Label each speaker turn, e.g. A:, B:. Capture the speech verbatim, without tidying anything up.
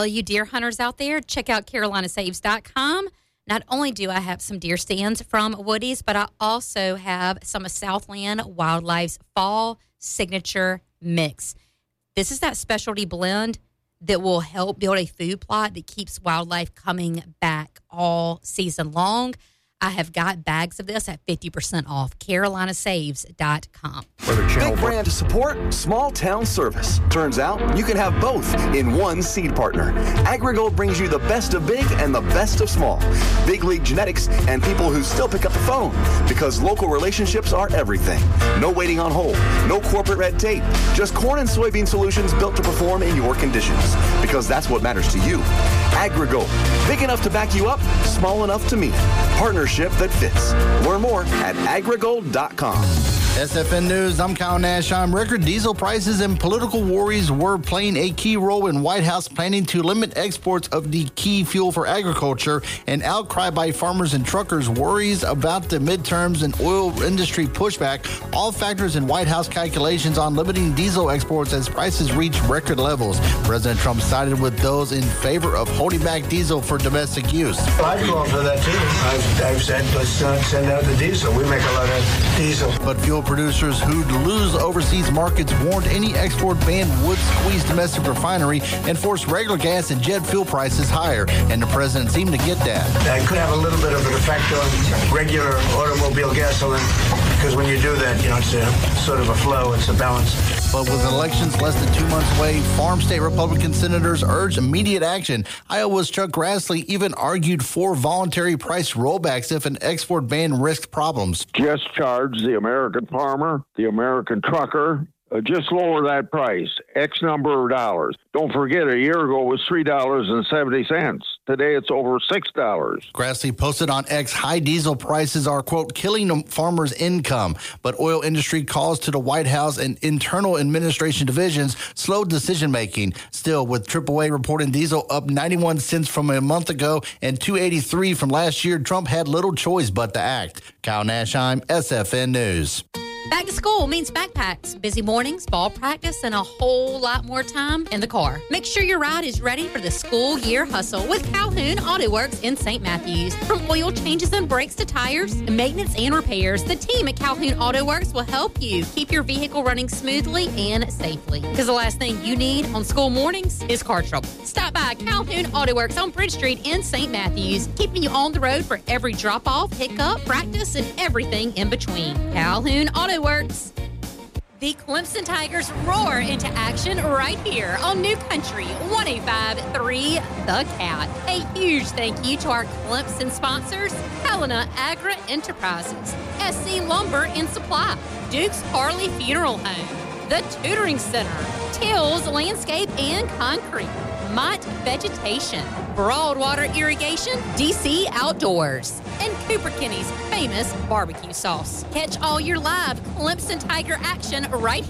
A: all you deer hunters out there, check out Carolina Saves dot com. Not only do I have some deer stands from Woody's, but I also have some of Southland Wildlife's fall signature mix. This is that specialty blend that will help build a food plot that keeps wildlife coming back all season long. I have got bags of this at fifty percent off. Carolina Saves dot com.
B: Big brand support, small town service. Turns out you can have both in one seed partner. AgriGold brings you the best of big and the best of small. Big league genetics and people who still pick up the phone, because local relationships are everything. No waiting on hold, no corporate red tape, just corn and soybean solutions built to perform in your conditions, because that's what matters to you. AgriGold, big enough to back you up, small enough to meet. Partnership that fits. Learn more at agrigold dot com.
C: S F N News, I'm Kyle Nash. I'm record diesel prices and political worries were playing a key role in White House planning to limit exports of the key fuel for agriculture. An outcry by farmers and truckers, worries about the midterms and oil industry pushback, all factors in White House calculations on limiting diesel exports as prices reach record levels. President Trump sided with those in favor of holding back diesel for domestic use.
D: I'd call for that too. I've, I've said let's uh, send out the diesel. We make a lot of diesel.
C: But fuel producers who'd lose overseas markets warned any export ban would squeeze domestic refinery and force regular gas and jet fuel prices higher, and the president seemed to get that.
D: That could have a little bit of an effect on regular automobile gasoline, because when you do that, you know, it's a sort of a flow, it's a balance.
C: But with elections less than two months away, farm state Republican senators urged immediate action. Iowa's Chuck Grassley even argued for voluntary price rollbacks if an export ban risked problems.
E: Just charge the American farmer, the American trucker, uh, just lower that price, X number of dollars. Don't forget, a year ago it was three dollars and seventy cents. Today it's over six dollars.
C: Grassley posted on X, high diesel prices are, quote, killing farmers' income. But oil industry calls to the White House and internal administration divisions slowed decision-making. Still, with triple A reporting diesel up ninety-one cents from a month ago and two eighty-three from last year, Trump had little choice but to act. Kyle Nashheim, S F N News.
A: Back to school means backpacks, busy mornings, ball practice, and a whole lot more time in the car. Make sure your ride is ready for the school year hustle with Calhoun Auto Works in Saint Matthews. From oil changes and brakes to tires, maintenance and repairs, the team at Calhoun Auto Works will help you keep your vehicle running smoothly and safely. Because the last thing you need on school mornings is car trouble. Stop by Calhoun Auto Works on Bridge Street in Saint Matthews, keeping you on the road for every drop-off, pickup, practice, and everything in between. Calhoun Auto Works. The Clemson Tigers roar into action right here on New Country one oh five point three The Cat. A huge thank you to our Clemson sponsors, Helena Agri Enterprises, S C Lumber and Supply, Duke's Harley Funeral Home, The Tutoring Center, Tills Landscape and Concrete, Mott Vegetation, Broadwater Irrigation, D C Outdoors, and Cooper Kinney's famous barbecue sauce. Catch all your live Clemson Tiger action right